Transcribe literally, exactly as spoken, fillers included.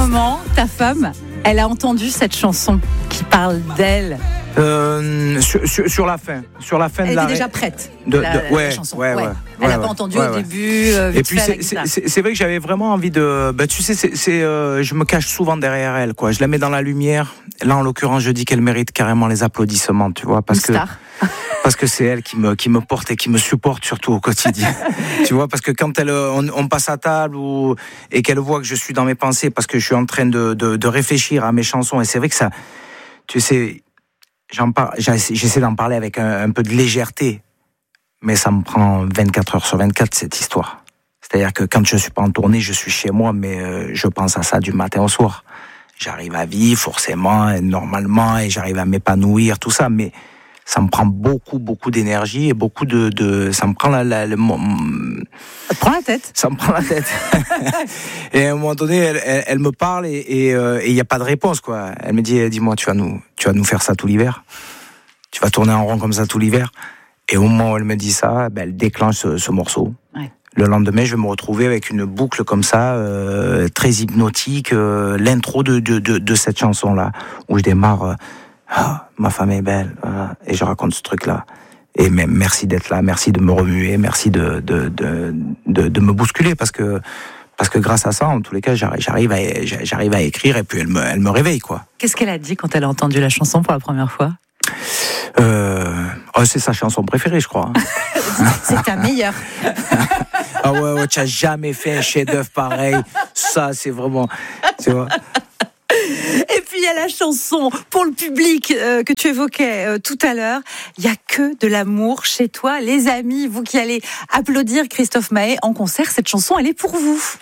moment, ta femme, elle a entendu cette chanson qui parle d'elle? Euh, sur, sur, sur la fin, sur la fin Elle de la était déjà prête. de, la, de, la, ouais, la chanson. Ouais, ouais, ouais. ouais, Elle n'a ouais, pas entendu ouais, au ouais. début. Euh, Et puis c'est, c'est, c'est, c'est vrai que j'avais vraiment envie de. Bah, tu sais, c'est, c'est, euh, je me cache souvent derrière elle, quoi. Je la mets dans la lumière. Là, en l'occurrence, je dis qu'elle mérite carrément les applaudissements, tu vois, parce Une que star. parce que c'est elle qui me qui me porte et qui me supporte surtout au quotidien. Tu vois, parce que quand elle, on, on passe à table ou et qu'elle voit que je suis dans mes pensées, parce que je suis en train de de, de réfléchir à mes chansons, et c'est vrai que ça, tu sais. J'en parle, j'essaie d'en parler avec un, un peu de légèreté, mais ça me prend vingt-quatre heures sur vingt-quatre, cette histoire. C'est-à-dire que quand je suis pas en tournée, je suis chez moi, mais euh, je pense à ça du matin au soir. J'arrive à vivre, forcément, et normalement, et j'arrive à m'épanouir, tout ça, mais ça me prend beaucoup, beaucoup d'énergie et beaucoup de... de ça me prend la... la, la ça te prend la tête. Ça me prend la tête. Et à un moment donné, elle, elle, elle me parle et il et, euh, n'y a pas de réponse, quoi. Elle me dit, dis-moi, tu vas nous, tu vas nous faire ça tout l'hiver? Tu vas tourner en rond comme ça tout l'hiver? Et au moment où elle me dit ça, ben, elle déclenche ce, ce morceau. Ouais. Le lendemain, je vais me retrouver avec une boucle comme ça, euh, très hypnotique, euh, l'intro de, de, de, de cette chanson-là, où je démarre... Euh, Ah, ma femme est belle, voilà. Et je raconte ce truc-là. Et même, merci d'être là, merci de me remuer, merci de, de, de, de, de me bousculer, parce que, parce que grâce à ça, en tous les cas, j'arrive à, j'arrive à écrire, et puis elle me, elle me réveille, quoi. Qu'est-ce qu'elle a dit quand elle a entendu la chanson pour la première fois? euh, oh, C'est sa chanson préférée, je crois. C'est ta meilleure. Ah ouais, ouais, tu n'as jamais fait un chef-d'œuvre pareil. Ça, c'est vraiment, tu vois. Et puis il y a la chanson pour le public euh, que tu évoquais euh, tout à l'heure. Il y a que de l'amour chez toi, les amis. Vous qui allez applaudir Christophe Maé en concert, cette chanson, elle est pour vous.